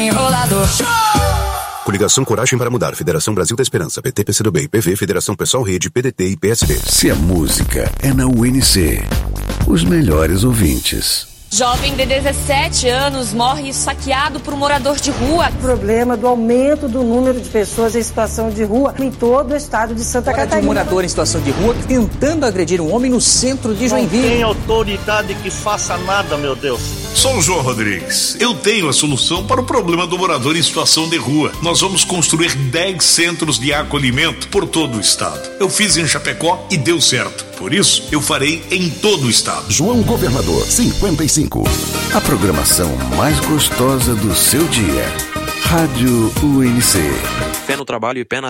Enrolador. Coligação Coragem para Mudar, Federação Brasil da Esperança, PT, PCdoB, PV, Federação Pessoal Rede, PDT e PSD. Se a música é na UNC, os melhores ouvintes. Jovem de 17 anos morre saqueado por um morador de rua. O problema do aumento do número de pessoas em situação de rua em todo o estado de Santa Catarina. Um morador em situação de rua tentando agredir um homem no centro de Joinville. Não tem autoridade que faça nada, meu Deus. Sou o João Rodrigues. Eu tenho a solução para o problema do morador em situação de rua. Nós vamos construir 10 centros de acolhimento por todo o estado. Eu fiz em Chapecó e deu certo. Por isso, eu farei em todo o estado. João Governador, 55. A programação mais gostosa do seu dia. Rádio UNC. Pé no trabalho e pé na